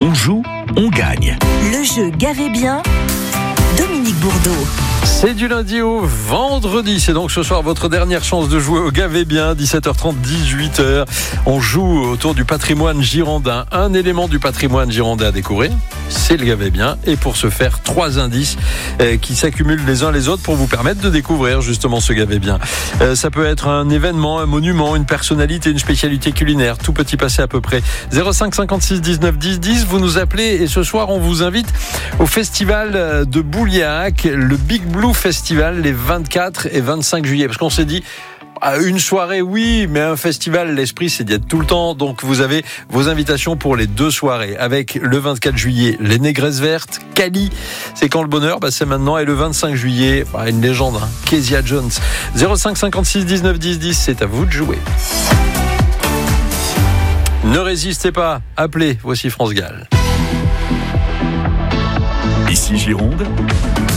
On joue, on gagne. Le jeu Gavez bien, Dominique Bourdeau. C'est du lundi au vendredi. C'est donc ce soir votre dernière chance de jouer au Gavez bien, 17h30, 18h. On joue autour du patrimoine girondin. Un élément du patrimoine girondin à découvrir, c'est le Gavez bien. Et pour ce faire, 3 indices qui s'accumulent les uns les autres pour vous permettre de découvrir justement ce Gavez bien. Ça peut être un événement, un monument, une personnalité, une spécialité culinaire. Tout peut y passer à peu près. 05 56 19 10 10. Vous nous appelez et ce soir, on vous invite au festival de Bouliac, le Big Blue Festival, les 24 et 25 juillet. Parce qu'on s'est dit, une soirée, oui, mais un festival, l'esprit, c'est d'y être tout le temps. Donc, vous avez vos invitations pour les 2 soirées. Avec le 24 juillet, les Négresses Vertes, Cali. C'est quand le bonheur? C'est maintenant. Et le 25 juillet, une légende, Kezia Jones. 05 56 19 10 10, c'est à vous de jouer. Ne résistez pas, appelez. Voici France Gall. Ici Gironde,